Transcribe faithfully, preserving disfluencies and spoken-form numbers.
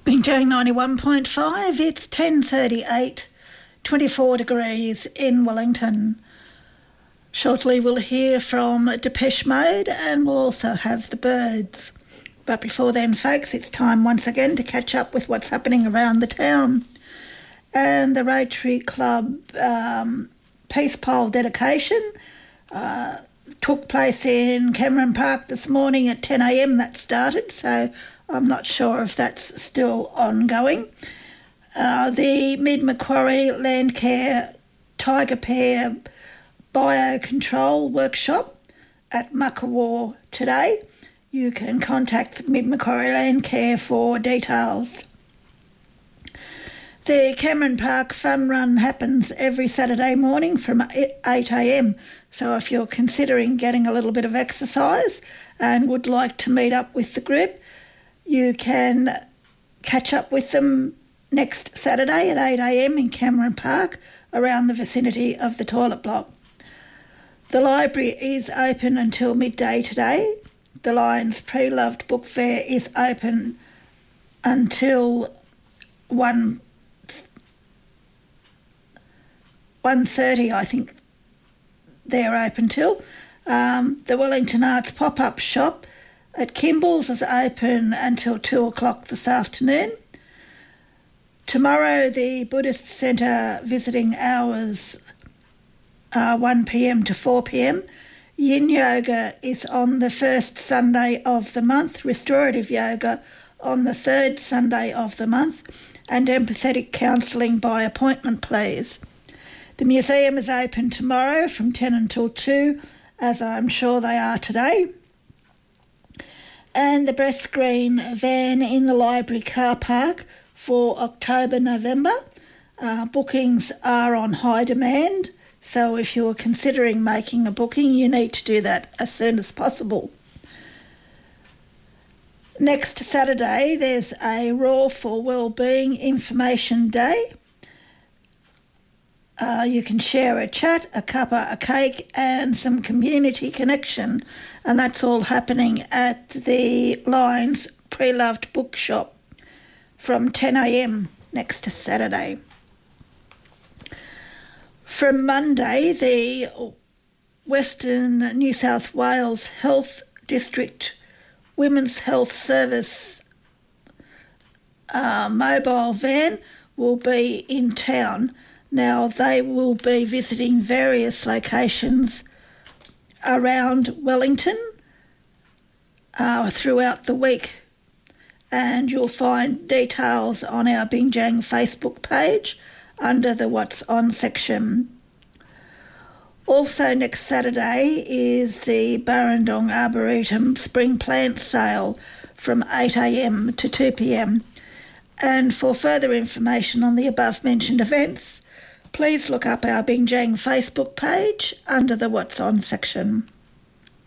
Binjang ninety-one point five, it's ten thirty-eight, twenty-four degrees in Wellington. Shortly we'll hear from Depeche Mode and we'll also have the Birds. But before then, folks, it's time once again to catch up with what's happening around the town. And the Rotary Club um, Peace Pole dedication uh, took place in Cameron Park this morning at ten a m that started, so I'm not sure if that's still ongoing. Uh, the Mid-Macquarie Landcare Tiger Pair Biocontrol Workshop at Muckawa today. You can contact Mid-Macquarie Landcare for details. The Cameron Park Fun Run happens every Saturday morning from eight a m, so if you're considering getting a little bit of exercise and would like to meet up with the group, you can catch up with them next Saturday at eight a m in Cameron Park around the vicinity of the toilet block. The library is open until midday today. The Lions Pre-Loved Book Fair is open until one one thirty, I think they're open till. Um, the Wellington Arts Pop-Up Shop at Kimball's is open until two o'clock this afternoon. Tomorrow the Buddhist Centre visiting hours are one p m to four p m. Yin Yoga is on the first Sunday of the month, Restorative Yoga on the third Sunday of the month, and empathetic counselling by appointment, please. The museum is open tomorrow from ten until two, as I'm sure they are today. And the breast screen van in the library car park for October, November. Uh, bookings are on high demand, so if you're considering making a booking, you need to do that as soon as possible. Next Saturday, there's a Raw for Wellbeing Information Day. Uh, you can share a chat, a cuppa, a cake and some community connection, and that's all happening at the Lions Pre-Loved Bookshop from ten a m next Saturday. From Monday, the Western New South Wales Health District Women's Health Service uh, mobile van will be in town. Now, they will be visiting various locations around Wellington uh, throughout the week, and you'll find details on our Binjang Facebook page under the What's On section. Also next Saturday is the Burrendong Arboretum Spring Plant Sale from eight a m to two p m. And for further information on the above-mentioned events, please look up our Binjang Facebook page under the What's On section.